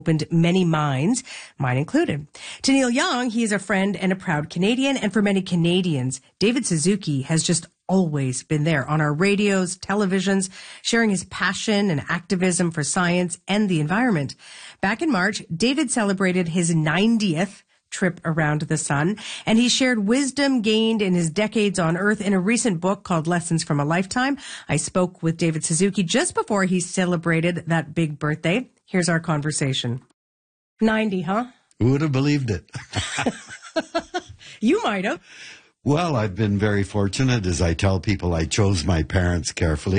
opened many minds, mine included. To Neil Young, he is a friend and a proud Canadian. And for many Canadians, David Suzuki has just always been there on our radios, televisions, sharing his passion and activism for science and the environment. Back in March, David celebrated his 90th trip around the sun, and he shared wisdom gained in his decades on Earth in a recent book called Lessons from a Lifetime. I spoke with David Suzuki just before he celebrated that big birthday. Here's our conversation. 90, huh? Who would have believed it? You might have. Well, I've been very fortunate. As I tell people, I chose my parents carefully.